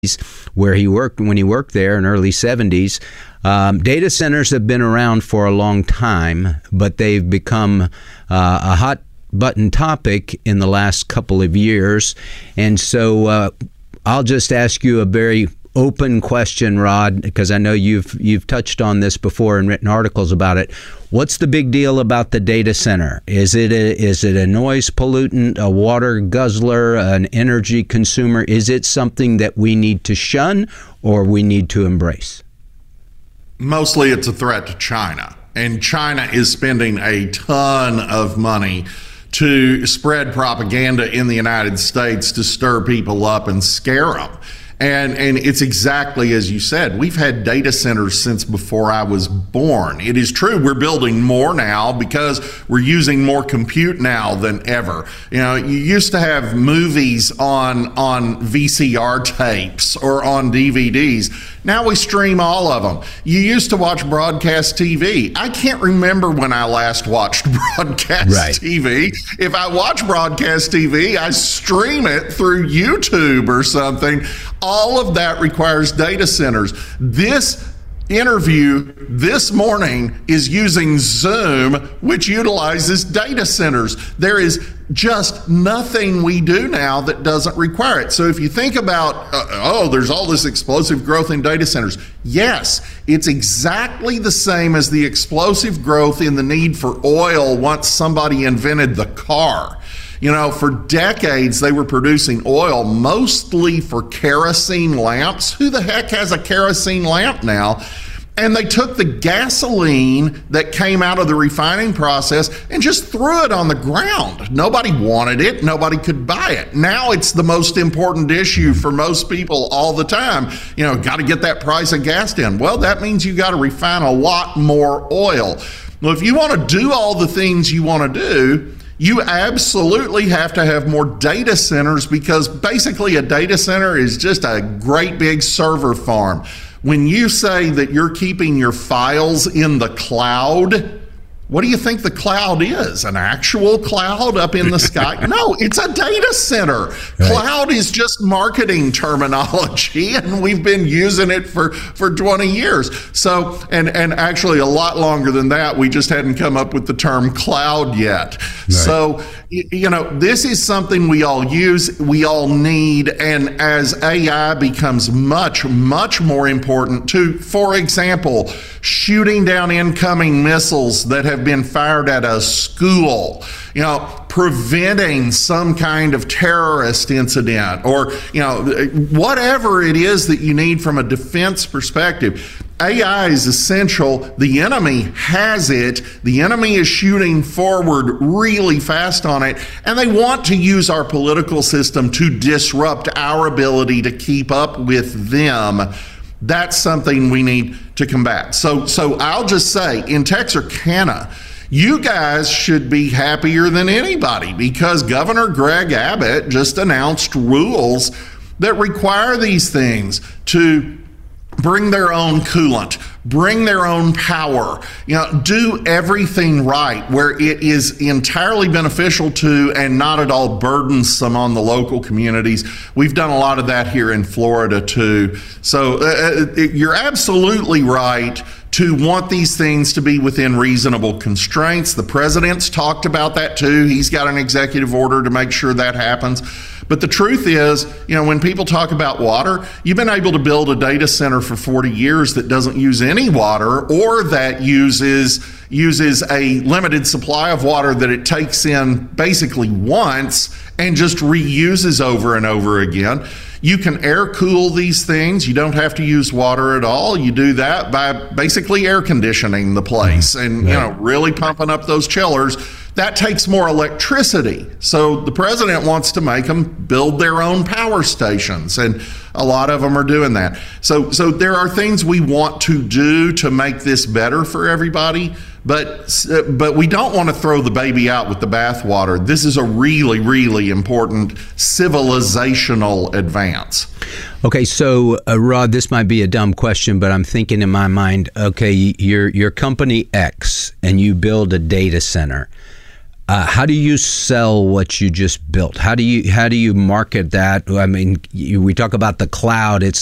where he worked when he worked there in early 70s. Data centers have been around for a long time, but they've become a hot button topic in the last couple of years. And so I'll just ask you a very open question, Rod, because I know you've touched on this before and written articles about it. What's the big deal about the data center? Is it a noise pollutant, a water guzzler, an energy consumer? Is it something that we need to shun or we need to embrace? Mostly it's a threat to China. And China is spending a ton of money to spread propaganda in the United States to stir people up and scare them. And it's exactly as you said. We've had data centers since before I was born. It is true we're building more now because we're using more compute now than ever. You know, you used to have movies on VCR tapes or on DVDs. Now we stream all of them. You used to watch broadcast TV. I can't remember when I last watched broadcast TV. If I watch broadcast TV, I stream it through YouTube or something. All of that requires data centers. This interview this morning is using Zoom, which utilizes data centers. There is just nothing we do now that doesn't require it. So if you think about, there's all this explosive growth in data centers. Yes, it's exactly the same as the explosive growth in the need for oil once somebody invented the car. You know, for decades, they were producing oil mostly for kerosene lamps. Who the heck has a kerosene lamp now? And they took the gasoline that came out of the refining process and just threw it on the ground. Nobody wanted it. Nobody could buy it. Now it's the most important issue for most people all the time. You know, got to get that price of gas down. Well, that means you got to refine a lot more oil. Well, if you want to do all the things you want to do, you absolutely have to have more data centers, because basically a data center is just a great big server farm. When you say that you're keeping your files in the cloud, what do you think the cloud is? An actual cloud up in the sky? No, it's a data center. Right. Cloud is just marketing terminology, and we've been using it for 20 years. So, and actually a lot longer than that. We just hadn't come up with the term cloud yet. Right. So, you know, this is something we all use, we all need, and as AI becomes much, much more important to, for example, shooting down incoming missiles that have been fired at a school, you know, preventing some kind of terrorist incident, or, you know, whatever it is that you need from a defense perspective. AI is essential. The enemy has it. The enemy is shooting forward really fast on it, and they want to use our political system to disrupt our ability to keep up with them. That's something we need to combat. So I'll just say, in Texarkana, you guys should be happier than anybody, because Governor Greg Abbott just announced rules that require these things to bring their own coolant, bring their own power, you know, do everything right where it is entirely beneficial to and not at all burdensome on the local communities. We've done a lot of that here in Florida too. So you're absolutely right to want these things to be within reasonable constraints. The president's talked about that too. He's got an executive order to make sure that happens. But the truth is, you know, when people talk about water, you've been able to build a data center for 40 years that doesn't use any water, or that uses a limited supply of water that it takes in basically once and just reuses over and over again. You can air cool these things. You don't have to use water at all. You do that by basically air conditioning the place and, you know, really pumping up those chillers. That takes more electricity. So the president wants to make them build their own power stations, and a lot of them are doing that. So there are things we want to do to make this better for everybody, but we don't want to throw the baby out with the bathwater. This is a really, really important civilizational advance. Okay, so Rod, this might be a dumb question, but I'm thinking in my mind, okay, you're company X and you build a data center. How do you sell what you just built? How do you market that? I mean, we talk about the cloud. It's